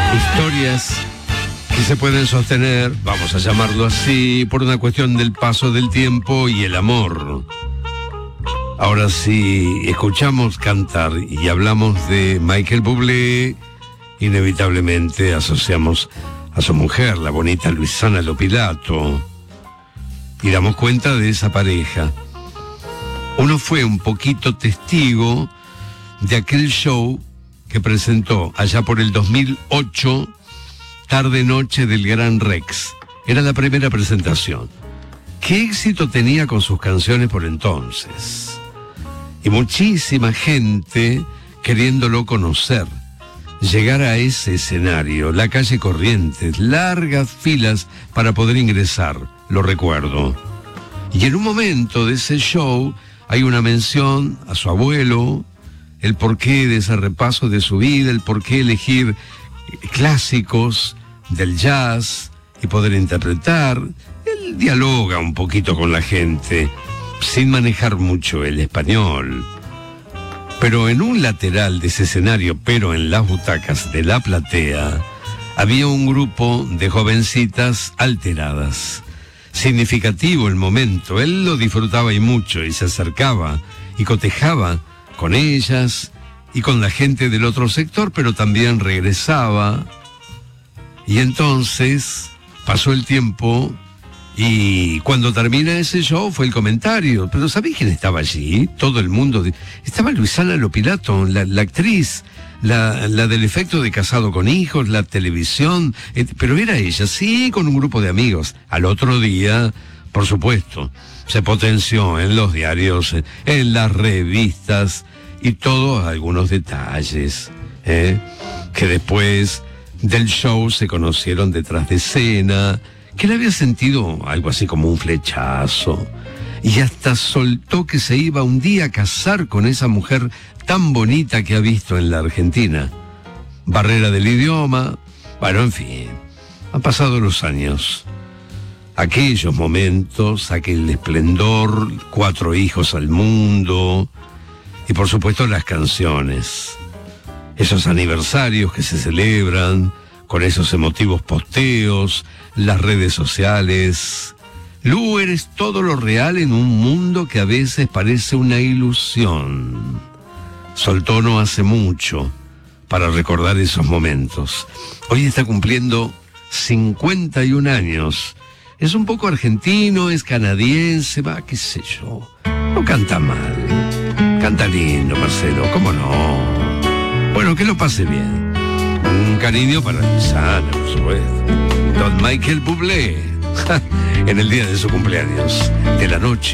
Historias que se pueden sostener, vamos a llamarlo así, por una cuestión del paso del tiempo y el amor. Ahora sí, escuchamos cantar y hablamos de Michael Bublé, inevitablemente asociamos a su mujer, la bonita Luisana Lopilato, y damos cuenta de esa pareja. Uno fue un poquito testigo de aquel show que presentó allá por el 2008, tarde-noche del Gran Rex. Era la primera presentación. ¿Qué éxito tenía con sus canciones por entonces? Y muchísima gente queriéndolo conocer. Llegar a ese escenario, la calle Corrientes, largas filas para poder ingresar, lo recuerdo. Y en un momento de ese show hay una mención a su abuelo, el porqué de ese repaso de su vida, el porqué elegir clásicos del jazz y poder interpretar. Él dialoga un poquito con la gente, sin manejar mucho el español. Pero en un lateral de ese escenario, pero en las butacas de la platea, había un grupo de jovencitas alteradas. Significativo el momento, él lo disfrutaba y mucho, y se acercaba y cotejaba con ellas y con la gente del otro sector, pero también regresaba. Y entonces pasó el tiempo y cuando termina ese show fue el comentario. Pero ¿sabéis quién estaba allí? Todo el mundo. Estaba Luisana Lopilato, la actriz, la del efecto de Casado con Hijos, la televisión. Pero era ella, sí, con un grupo de amigos. Al otro día, por supuesto, se potenció en los diarios, en las revistas y todos algunos detalles, que después del show se conocieron detrás de escena, que él había sentido algo así como un flechazo, y hasta soltó que se iba un día a casar con esa mujer tan bonita que ha visto en la Argentina. Barrera del idioma, bueno, en fin, han pasado los años. Aquellos momentos, aquel esplendor, 4 hijos al mundo, y por supuesto las canciones. Esos aniversarios que se celebran, con esos emotivos posteos, las redes sociales. Lu, eres todo lo real en un mundo que a veces parece una ilusión. Soltó no hace mucho para recordar esos momentos. Hoy está cumpliendo 51 años. Es un poco argentino, es canadiense, va, qué sé yo. No canta mal. Canta lindo, Marcelo, ¿cómo no? Bueno, que lo pase bien. Un cariño para Luisana, por supuesto. Don Michael Bublé, en el día de su cumpleaños, de la noche.